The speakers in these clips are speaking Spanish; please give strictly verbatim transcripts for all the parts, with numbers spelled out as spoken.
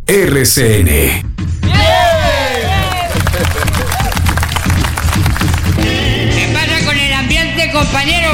R C N. ¿Qué pasa con el ambiente, compañero?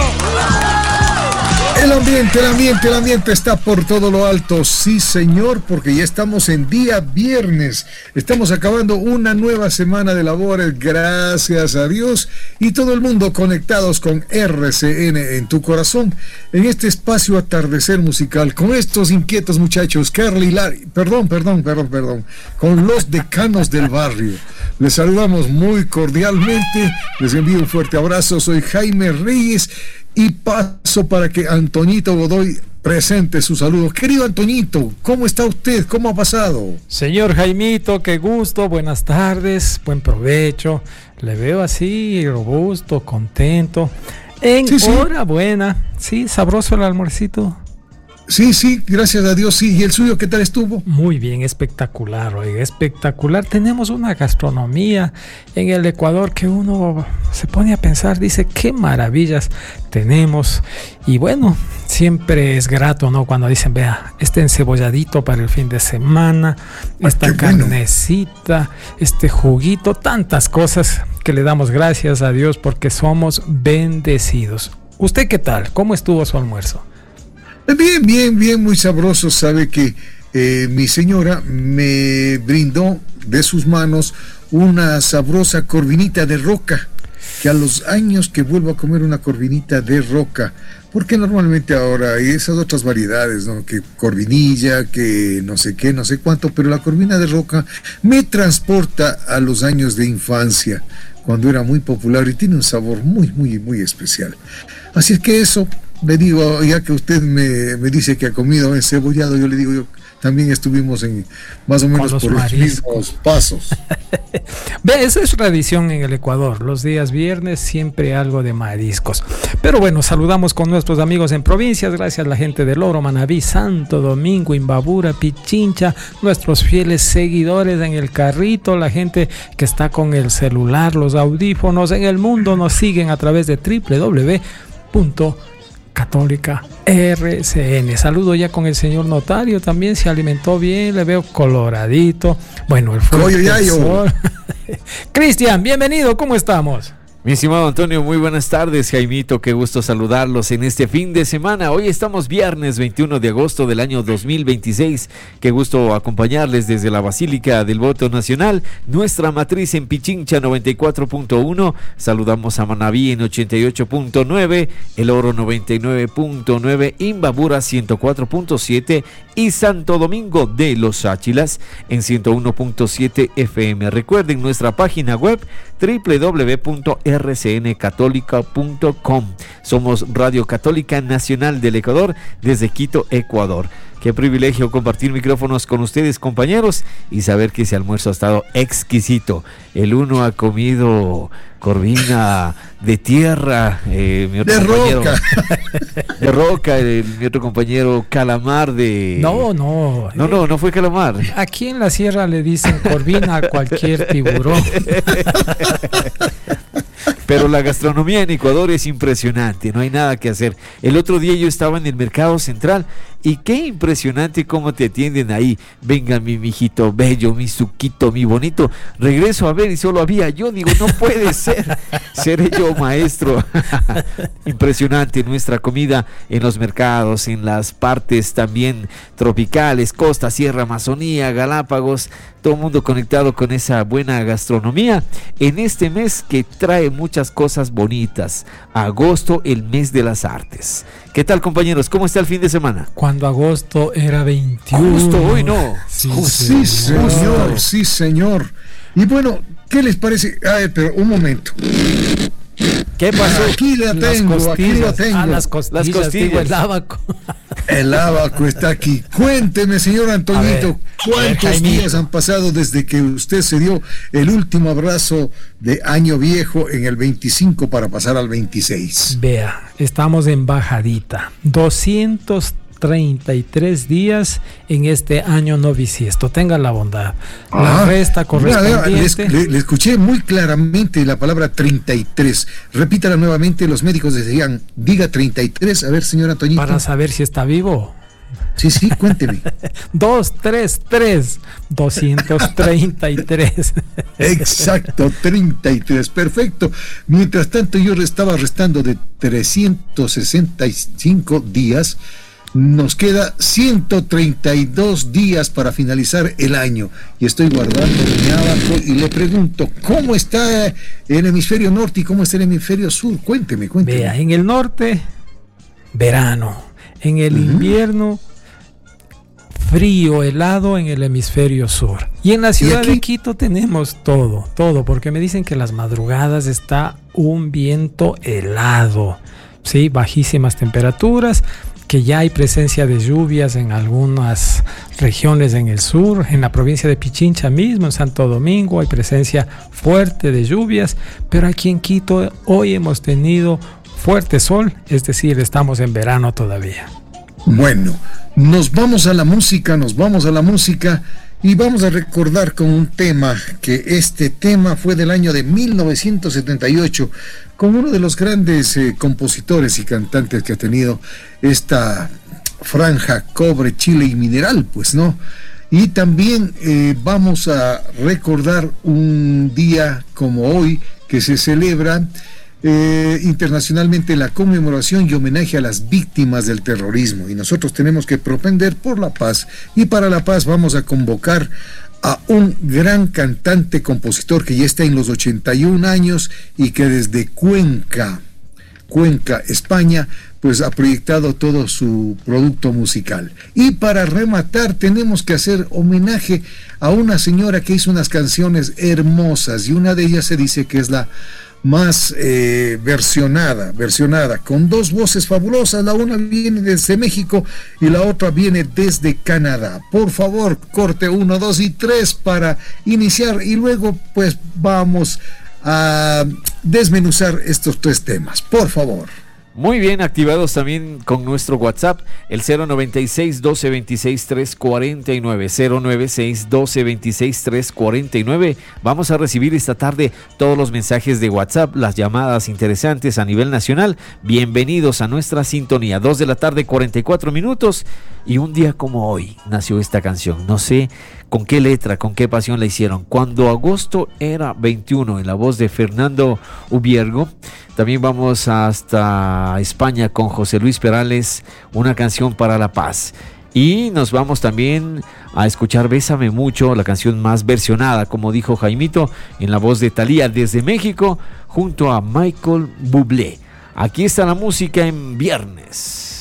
El ambiente, el ambiente, el ambiente está por todo lo alto, sí señor, porque ya estamos en día viernes, estamos acabando una nueva semana de labores, gracias a Dios, y todo el mundo conectados con R C N en tu corazón, en este espacio atardecer musical, con estos inquietos muchachos, Carly, Larry, perdón, perdón, perdón, perdón, con los decanos del barrio. Les saludamos muy cordialmente, les envío un fuerte abrazo, soy Jaime Reyes, y paso para que Antoñito Godoy presente su saludo. Querido Antoñito, ¿cómo está usted? ¿Cómo ha pasado? Señor Jaimito, qué gusto, buenas tardes, buen provecho. Le veo así, robusto, contento. Enhorabuena. Sí, sí, sabroso el almuercito. Sí, sí, gracias a Dios, sí. ¿Y el suyo qué tal estuvo? Muy bien, espectacular, oiga, espectacular. Tenemos una gastronomía en el Ecuador que uno se pone a pensar, dice, qué maravillas tenemos. Y bueno, siempre es grato, ¿no? Cuando dicen, vea, este encebolladito para el fin de semana, esta carnecita, bueno, este juguito, tantas cosas que le damos gracias a Dios porque somos bendecidos. ¿Usted qué tal? ¿Cómo estuvo su almuerzo? Bien, bien, bien, muy sabroso. Sabe que eh, mi señora me brindó de sus manos una sabrosa corvinita de roca, que a los años que vuelvo a comer una corvinita de roca, porque normalmente ahora hay esas otras variedades, ¿no? Que corvinilla, que no sé qué, no sé cuánto, pero la corvina de roca me transporta a los años de infancia, cuando era muy popular y tiene un sabor muy, muy, muy especial. Así es que eso, le digo, ya que usted me, me dice que ha comido encebollado, yo le digo, yo también estuvimos en más o menos los por mariscos. Los mismos pasos. Ve, eso es tradición en el Ecuador, los días viernes siempre algo de mariscos. Pero bueno, saludamos con nuestros amigos en provincias, gracias a la gente de Loro, Manabí, Santo Domingo, Imbabura, Pichincha, nuestros fieles seguidores en el carrito, la gente que está con el celular, los audífonos, en el mundo nos siguen a través de doble u doble u doble u punto católica R C N. Saludo ya con el señor notario, también se alimentó bien, le veo coloradito. Bueno, el fuerte Cristian, bienvenido, ¿cómo estamos? Mi estimado Antonio, muy buenas tardes. Jaimito, qué gusto saludarlos en este fin de semana. Hoy estamos viernes veintiuno de agosto del año dos mil veintiséis. Qué gusto acompañarles desde la Basílica del Voto Nacional, nuestra matriz en Pichincha noventa y cuatro punto uno. Saludamos a Manabí en ochenta y ocho punto nueve, El Oro noventa y nueve punto nueve, Imbabura ciento cuatro punto siete y Santo Domingo de los Áchilas en ciento uno punto siete F M. Recuerden nuestra página web doble u doble u doble u punto r c n católica punto com. Somos Radio Católica Nacional del Ecuador desde Quito, Ecuador. Qué privilegio compartir micrófonos con ustedes, compañeros, y saber que ese almuerzo ha estado exquisito. El uno ha comido corvina de tierra, eh, mi otro de compañero, roca, de roca, el, mi otro compañero calamar de... No, no. No, no, no fue calamar. Aquí en la sierra le dicen corvina a cualquier tiburón. Pero la gastronomía en Ecuador es impresionante, no hay nada que hacer. El otro día yo estaba en el Mercado Central y qué impresionante cómo te atienden ahí. Venga mi mijito bello, mi suquito, mi bonito. Regreso a ver y solo había yo. Digo, no puede ser. Seré yo maestro. Impresionante nuestra comida en los mercados, en las partes también tropicales, costa, sierra, Amazonía, Galápagos. Todo el mundo conectado con esa buena gastronomía en este mes que trae muchas cosas bonitas. Agosto, el mes de las artes. ¿Qué tal, compañeros? ¿Cómo está el fin de semana? Cuando agosto era veintiuno. Justo hoy, ¿no? Sí, sí, señor. señor, sí, señor. Y bueno, ¿qué les parece? Ay, pero un momento. ¿Qué pasó? Aquí la tengo, aquí la tengo. Ah, las costillas, las costillas. Digo, el abaco. El abaco está aquí. Cuénteme, señor Antoñito, ¿cuántos días han pasado desde que usted se dio el último abrazo de año viejo en el veinticinco para pasar al veintiséis? Vea, estamos en bajadita. doscientos treinta y tres días en este año no bisiesto. Tenga la bondad. La ah, resta correspondiente. Le, le, le escuché muy claramente la palabra treinta y tres. Repítala nuevamente. Los médicos decían, diga treinta y tres. A ver, señora Toñita. Para saber si está vivo. Sí, sí, cuénteme. dos tres tres, doscientos treinta y tres. Exacto, treinta y tres, perfecto. Mientras tanto, yo estaba restando de trescientos sesenta y cinco días. Nos queda ciento treinta y dos días para finalizar el año. Y estoy guardando mi abajo y le pregunto, ¿cómo está el hemisferio norte y cómo está el hemisferio sur? Cuénteme, cuénteme. Vea, en el norte, verano. En el uh-huh. invierno, frío, helado en el hemisferio sur. Y en la ciudad de Quito tenemos todo, todo, porque me dicen que las madrugadas está un viento helado, ¿sí? Bajísimas temperaturas, que ya hay presencia de lluvias en algunas regiones en el sur, en la provincia de Pichincha mismo, en Santo Domingo, hay presencia fuerte de lluvias, pero aquí en Quito hoy hemos tenido fuerte sol, es decir, estamos en verano todavía. Bueno, nos vamos a la música, nos vamos a la música y vamos a recordar con un tema, que este tema fue del año de mil novecientos setenta y ocho, con uno de los grandes eh, compositores y cantantes que ha tenido esta franja cobre, Chile y mineral, pues, ¿no? Y también eh, vamos a recordar un día como hoy que se celebra Eh, internacionalmente la conmemoración y homenaje a las víctimas del terrorismo, y nosotros tenemos que propender por la paz, y para la paz vamos a convocar a un gran cantante compositor que ya está en los ochenta y un años y que desde Cuenca Cuenca, España, pues ha proyectado todo su producto musical. Y para rematar tenemos que hacer homenaje a una señora que hizo unas canciones hermosas, y una de ellas se dice que es la más eh, versionada, versionada, con dos voces fabulosas. La una viene desde México y la otra viene desde Canadá. Por favor, corte uno, dos y tres para iniciar, y luego pues vamos a desmenuzar estos tres temas, por favor. Muy bien, activados también con nuestro WhatsApp, el cero noventa y seis, doce veintiséis, trescientos cuarenta y nueve, cero noventa y seis, doce veintiséis, trescientos cuarenta y nueve. Vamos a recibir esta tarde todos los mensajes de WhatsApp, las llamadas interesantes a nivel nacional. Bienvenidos a nuestra sintonía, dos de la tarde, cuarenta y cuatro minutos, y un día como hoy nació esta canción. No sé con qué letra, con qué pasión la hicieron. Cuando agosto era veintiuno, en la voz de Fernando Ubiergo. También vamos hasta España con José Luis Perales, una canción para la paz. Y nos vamos también a escuchar Bésame Mucho, la canción más versionada, como dijo Jaimito, en la voz de Thalía desde México, junto a Michael Bublé. Aquí está la música en viernes.